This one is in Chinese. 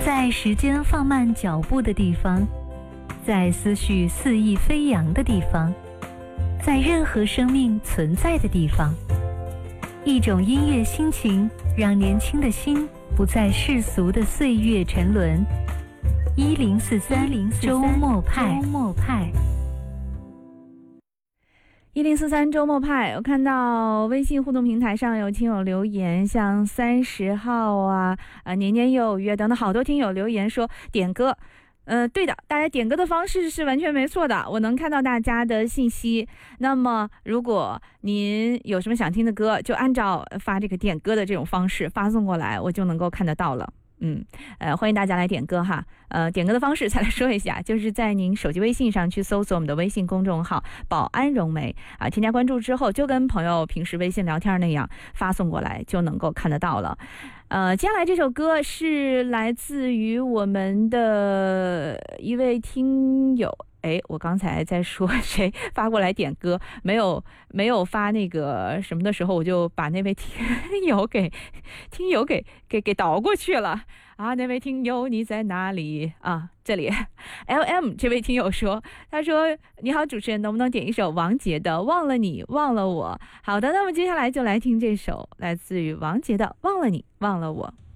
在时间放慢脚步的地方，在思绪肆意飞扬的地方，在任何生命存在的地方，一种音乐心情让年轻的心不再世俗的岁月沉沦。1043周末派 1043周末派，我看到微信互动平台上有听友留言，像30号啊、年年又有约等等，好多听友留言说点歌。对的，大家点歌的方式是完全没错的，我能看到大家的信息。那么如果您有什么想听的歌，就按照发这个点歌的这种方式发送过来，我就能够看得到了。欢迎大家来点歌哈。点歌的方式再来说一下，就是在您手机微信上去搜索我们的微信公众号保安融媒啊，添加关注之后就跟朋友平时微信聊天那样发送过来就能够看得到了。接下来这首歌是来自于我们的一位听友。我刚才在说谁发过来点歌，没有发那个什么的时候，我就把那位听友给倒过去了啊！那位听友你在哪里啊？这里 LM 这位听友说，他说你好主持人，能不能点一首王杰的《忘了你忘了我》？好的，那么接下来就来听这首来自于王杰的《忘了你忘了我》。